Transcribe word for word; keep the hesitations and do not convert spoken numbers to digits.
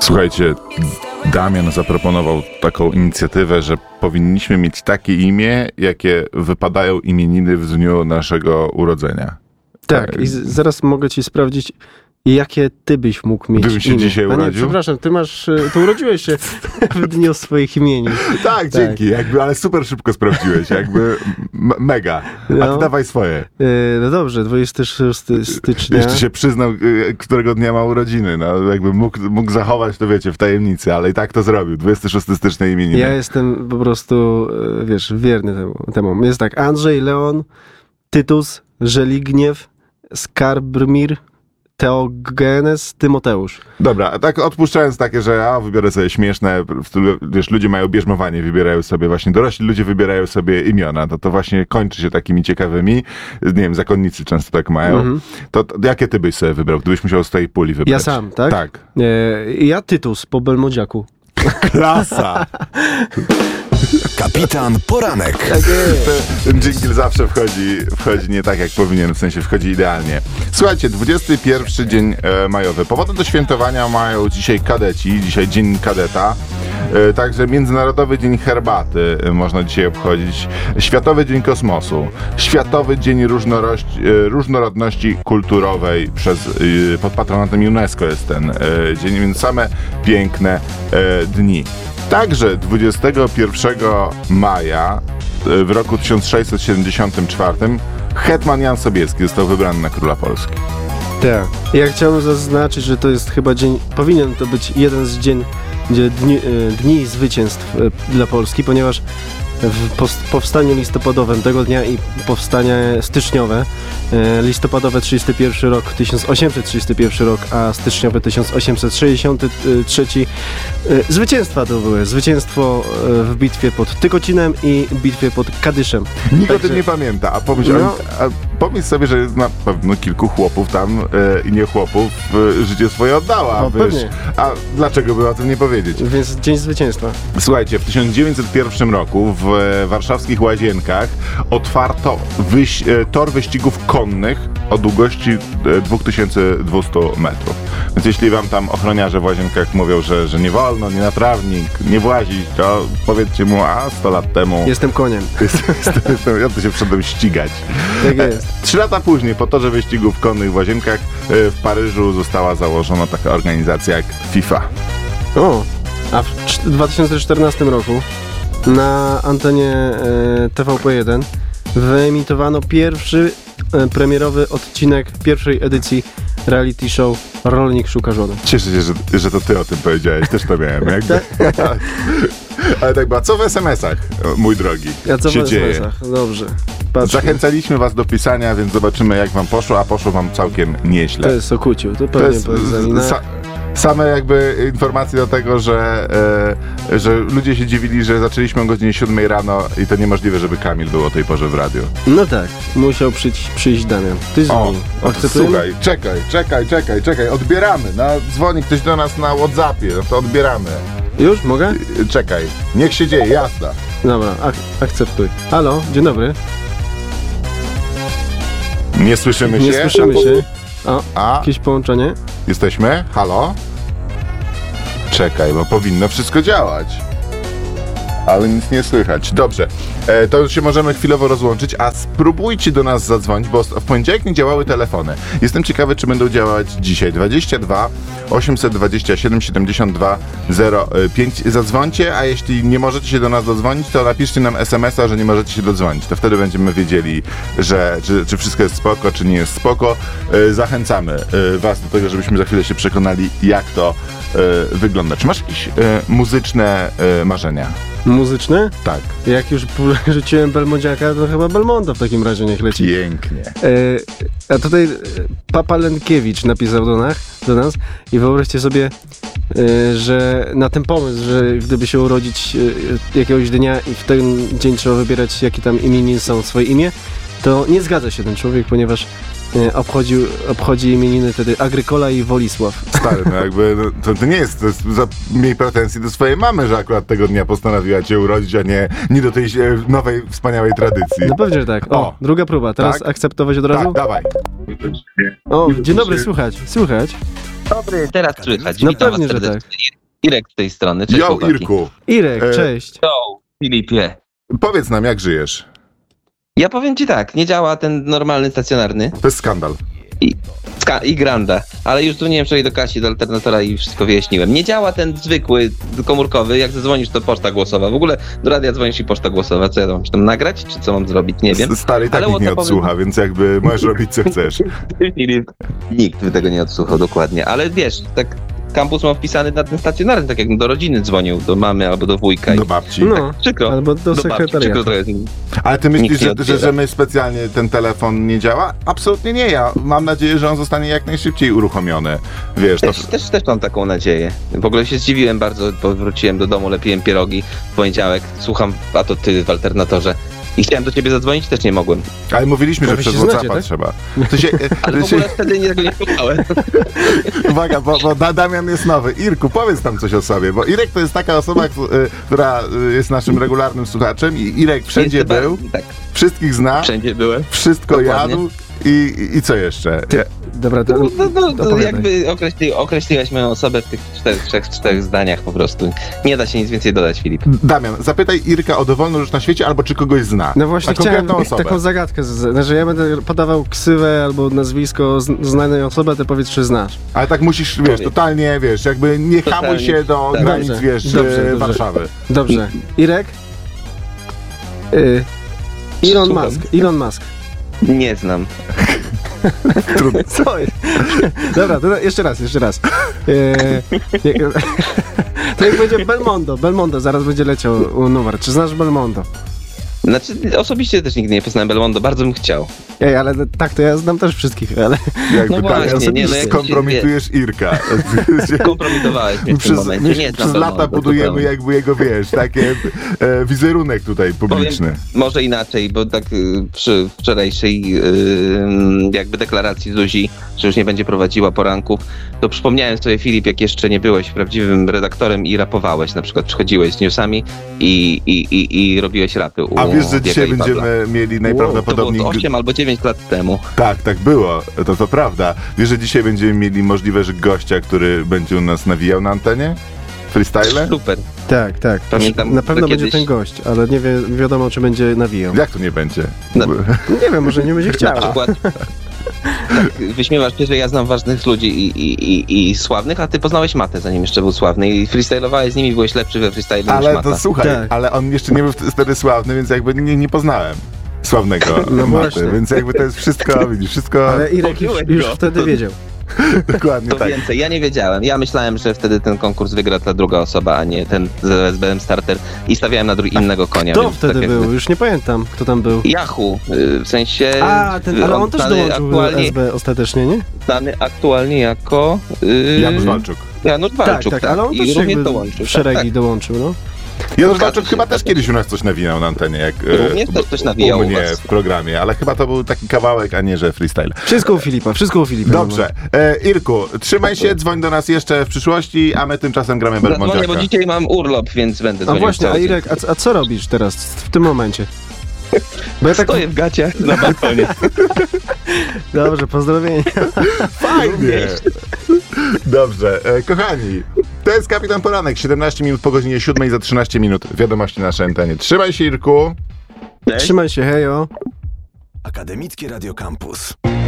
Słuchajcie, Damian zaproponował taką inicjatywę, że powinniśmy mieć takie imię, jakie wypadają imieniny w dniu naszego urodzenia. Tak, i z- zaraz mogę ci sprawdzić, jakie ty byś mógł mieć Gdybym się imię. dzisiaj A nie, urodził? przepraszam, ty masz, y, ty urodziłeś się w dniu swoich imienin. Tak, dzięki, jakby, ale super szybko sprawdziłeś, jakby m- mega. A ty No. dawaj swoje. Y, no dobrze, dwudziestego szóstego stycznia. Jeszcze się przyznał, y, którego dnia ma urodziny. No, jakby mógł, mógł zachować to, wiecie, w tajemnicy, ale i tak to zrobił. dwudziestego szóstego stycznia imieniny. Ja jestem po prostu, y, wiesz, wierny temu. temu. Jest tak, Andrzej, Leon, Tytus, Żeligniew, Skarbmir, Teogenes, Tymoteusz. Dobra, a tak odpuszczając takie, że ja wybiorę sobie śmieszne, w stylu, wiesz, ludzie mają bierzmowanie, wybierają sobie właśnie, dorośli ludzie wybierają sobie imiona, to to właśnie kończy się takimi ciekawymi, nie wiem, zakonnicy często tak mają. Mhm. To, to jakie ty byś sobie wybrał, gdybyś musiał z tej puli wybrać? Ja sam, tak? Tak. E, ja Tytus, po Belmodziaku. Klasa! Kapitan Poranek. Tak jest. Ten dżingiel zawsze wchodzi, wchodzi nie tak, jak powinien, w sensie wchodzi idealnie. Słuchajcie, dwudziesty pierwszy dzień e, majowy. Powodem do świętowania mają dzisiaj kadeci, dzisiaj dzień kadeta. E, także Międzynarodowy Dzień Herbaty e, można dzisiaj obchodzić. Światowy Dzień Kosmosu. Światowy Dzień Różnorości, e, Różnorodności Kulturowej przez, e, pod patronatem UNESCO jest ten e, dzień, więc same piękne e, dni. Także dwudziestego pierwszego maja w roku tysiąc sześćset siedemdziesiątym czwartym hetman Jan Sobieski został wybrany na króla Polski. Tak. Ja chciałbym zaznaczyć, że to jest chyba dzień, powinien to być jeden z dzień, gdzie dni, e, dni zwycięstw e, dla Polski, ponieważ w post- powstaniu listopadowym tego dnia i powstanie styczniowe, e, listopadowe trzydziesty pierwszy rok, tysiąc osiemset trzydziesty pierwszy rok, a styczniowy tysiąc osiemset sześćdziesiąty trzeci, e, zwycięstwa to były. Zwycięstwo e, w bitwie pod Tykocinem i bitwie pod Kadyszem. Nikt o Także- tym nie pamięta, a pomyśl, No. a pomyśl sobie, że jest na pewno kilku chłopów tam e, i nie chłopów e, życie swoje oddała. No, wiesz, pewnie. a dlaczego by o tym nie powiedzieć? Więc dzień zwycięstwa. Słuchajcie, w tysiąc dziewięćset pierwszym roku w e, warszawskich Łazienkach otwarto wyś, e, tor wyścigów konnych o długości e, dwa tysiące dwieście metrów. Więc jeśli wam tam ochroniarze w Łazienkach mówią, że, że nie wolno, nie na trawnik, nie włazić, to powiedzcie mu, a sto lat temu Jestem koniem. jest, jestem, ja to się wszedłem ścigać. Tak jest. Trzy lata później, po torze wyścigów konnych w Łazienkach, e, w Paryżu została założona taka organizacja jak FIFA. O, a w cz- dwa tysiące czternastym roku na antenie e, T V P jeden wyemitowano pierwszy e, premierowy odcinek pierwszej edycji reality show Rolnik szuka żony. Cieszę się, że, że to ty o tym powiedziałeś, też to miałem. Jakby. Ale tak było, co w es em esach, mój drogi, Ja co w się dzieje? es em esach? Dobrze. Patrzmy. Zachęcaliśmy was do pisania, więc zobaczymy, jak wam poszło, a poszło wam całkiem nieźle. To jest Okuciu, to To pewnie jest po egzaminach. sa, same jakby informacje do tego, że, e, że ludzie się dziwili, że zaczęliśmy o godzinie siódmej rano i to niemożliwe, żeby Kamil był o tej porze w radiu. No tak, musiał przyjść, przyjść Damian. Ty O, dzwoni. o, Akceptujemy? słuchaj, czekaj, czekaj, czekaj, czekaj, odbieramy. No, dzwoni ktoś do nas na WhatsAppie, no to odbieramy. Już? Mogę? Y, Czekaj, niech się dzieje, jazda. Dobra, ak- akceptuj. Halo, dzień dobry. Nie słyszymy się? Nie słyszymy się. O, A, jakieś połączenie? jesteśmy? Halo? Czekaj, bo powinno wszystko działać. Ale nic nie słychać. Dobrze, e, to już się możemy chwilowo rozłączyć, a spróbujcie do nas zadzwonić, bo w poniedziałek nie działały telefony. Jestem ciekawy, czy będą działać dzisiaj. dwadzieścia dwa osiemset dwadzieścia siedem siedemdziesiąt dwa zero pięć. Zadzwońcie, a jeśli nie możecie się do nas dodzwonić, to napiszcie nam es emesa, że nie możecie się dodzwonić. To wtedy będziemy wiedzieli, że czy, czy wszystko jest spoko, czy nie jest spoko. E, zachęcamy e, was do tego, żebyśmy za chwilę się przekonali, jak to e, wygląda. Czy masz jakieś e, muzyczne e, marzenia? Muzyczne? Tak. Jak już pu- rzuciłem Belmodziaka, to chyba Belmondo w takim razie niech leci. Pięknie. E, a tutaj e, Papa Lenkiewicz napisał do nas, do nas i wyobraźcie sobie, e, że na ten pomysł, że gdyby się urodzić e, jakiegoś dnia i w ten dzień trzeba wybierać, jaki tam imieniny są swoje imię, to nie zgadza się ten człowiek, ponieważ e, obchodził, obchodzi imieniny wtedy Agrykola i Wolisław. Stary, no jakby, no, to, to nie jest, to jest za, miej pretensji do swojej mamy, że akurat tego dnia postanowiła cię urodzić, a nie, nie do tej e, nowej, wspaniałej tradycji. No pewnie, że tak. O, O. druga próba. Teraz Tak. akceptować od razu? Tak, dawaj. O, dzień dobry, słychać, słychać. Dobry, teraz słychać. No Witam pewnie, was że tak. serdecznie. Irek z tej strony. Cześć, Jo, chłopaki. Irku, Irek, E, cześć. Yo, Filipie. powiedz nam, jak żyjesz? Ja powiem ci tak, nie działa ten normalny stacjonarny To jest skandal. Ska- i Granda, ale już dzwoniłem wczoraj do Kasi, do alternatora i wszystko wyjaśniłem. Nie działa ten zwykły komórkowy, jak zadzwonisz to poczta głosowa. W ogóle do radia dzwonisz i poczta głosowa. Co ja mam tam nagrać, czy co mam zrobić? Nie wiem. S- Stary i tak Ale nikt nie WhatsAppowy- odsłucha, więc jakby możesz robić co chcesz. Nikt by tego nie odsłuchał dokładnie, ale wiesz, tak kampus mam wpisany na ten stacjonarny, tak jak do rodziny dzwonił, do mamy albo do wujka. I Do babci. No, przykro. albo do Do babci, przykro sekretariatu. trochę. Ale ty myślisz, Nikt nie że, że, odbiera. że my specjalnie ten telefon nie działa? Absolutnie nie. Ja mam nadzieję, że on zostanie jak najszybciej uruchomiony. Wiesz, to... Też, też, też mam taką nadzieję. W ogóle się zdziwiłem bardzo, bo wróciłem do domu, lepiłem pierogi w poniedziałek, słucham, a to ty w alternatorze. I chciałem do ciebie zadzwonić, też nie mogłem. Ale mówiliśmy, że Prawie przez się znacie, WhatsAppa tak? trzeba. To się, Ale to w się, ogóle wtedy nie, tego nie słuchałem. uwaga, bo, bo Da- Damian jest nowy. Irku, powiedz tam coś o sobie, bo Irek to jest taka osoba, k- y, która y, jest naszym regularnym słuchaczem i Irek wszędzie Jest był, chyba- Tak, wszystkich zna, wszędzie byłem. wszystko Dokładnie. jadł i, i, i co jeszcze? Ty- Dobra, to, No, no, no, to opowiadaj. jakby określi, określiłeś moją osobę w tych czterech, trzech, czterech zdaniach po prostu. Nie da się nic więcej dodać, Filip. Damian, zapytaj Irka o dowolną rzecz na świecie albo czy kogoś zna. No właśnie A konkretną chciałem osobę. taką zagadkę, z- że ja będę podawał ksywę albo nazwisko z- znanej osoby, a ty powiedz, czy znasz. Ale tak musisz, wiesz, Powiedz. totalnie, wiesz, jakby nie hamuj Totalnie. się do Tak. granic, Dobrze, wiesz, dobrze, e, dobrze. Warszawy. Dobrze. Irek? Y, Elon Słucham. Musk. Elon Musk. Nie znam. Trudno. Co jest? Dobra, to jeszcze raz, jeszcze raz. Y, jak- to jak będzie Belmondo, Belmondo, zaraz będzie leciał numer. Czy znasz Belmondo? Znaczy, osobiście też nigdy nie poznałem Belmondo, bardzo bym chciał. Ej, ale tak, to ja znam też wszystkich, ale Jakby No Damian, właśnie, nie, no jak skompromitujesz Irka. Kompromitowałeś mnie w tym przez momencie. wiesz, Nie znam przez Belmondo, lata budujemy zupełnie. jakby jego, wiesz, takie e, wizerunek tutaj publiczny. Powiem, może inaczej, bo tak y, przy wczorajszej y, jakby deklaracji Zuzi, że już nie będzie prowadziła poranków, to przypomniałem sobie, Filip, jak jeszcze nie byłeś prawdziwym redaktorem i rapowałeś, na przykład przychodziłeś z newsami i, i, i, i robiłeś rapy u A wiesz, że Biega dzisiaj i Pawła. będziemy mieli To najprawdopodobniej... było osiem albo dziewięć lat temu. Tak, tak było, to to prawda. Wiesz, że dzisiaj będziemy mieli możliwe, że gościa, który będzie u nas nawijał na antenie? Freestyle? Super. tak, tak. Pamiętam, Na pewno że będzie kiedyś- ten gość, ale nie, wie, nie wiadomo, czy będzie nawijał. Jak to nie będzie? No. Nie wiem, może nie będzie Na chciał. przykład tak, wyśmiewasz się, że ja znam ważnych ludzi i, i, i, i sławnych, a ty poznałeś Matę, zanim jeszcze był sławny i freestylowałeś z nimi, byłeś lepszy we freestyle niż Ale Mata. to słuchaj, Tak. ale on jeszcze nie był wtedy sławny, więc jakby nie, nie poznałem sławnego No Maty, właśnie. więc jakby to jest wszystko, widzisz, wszystko Ale Irek już, Pobiłeś już go. wtedy wiedział. dokładnie To tak. więcej, ja nie wiedziałem. Ja myślałem, że wtedy ten konkurs wygra ta druga osoba, a nie ten z S B M Starter i stawiałem na dru- innego konia. Kto więc wtedy tak jakby- był? Już nie pamiętam, kto tam był. Yahoo, y, w sensie... A, ten, ale on też znany dołączył do aktualnie, S B ostatecznie, nie? znany aktualnie jako... y, Janusz Walczuk. Janusz Tak, Walczuk, tak, tak. ale on I też również jakby dołączył. w szeregi tak, dołączył, no. Janusz Zgadza Walczuk się, chyba zgadza też się. kiedyś u nas coś nawijał na antenie, jak e, Również też coś u nawijał u mnie was. w programie, ale chyba to był taki kawałek, a nie, że freestyle. Wszystko u Filipa, wszystko u Filipa. Dobrze, e, Irku, trzymaj się, dzwoń do nas jeszcze w przyszłości, a my tymczasem gramy Zadzwonię, Belmondziaka. bo dzisiaj mam urlop, więc będę A dzwonił właśnie, a cały dzień. Irek, a, c- a co robisz teraz, w tym momencie? Bo ja tak... Stoję w gaciach na balkonie. Dobrze, pozdrowienia. Fajnie! Dobrze, e, kochani, to jest Kapitan Poranek, siedemnaście minut po godzinie siódmej za trzynaście minut, wiadomości na naszej antenie. Trzymaj się, Irku. Cześć. Trzymaj się, hejo. Akademickie Radio Campus.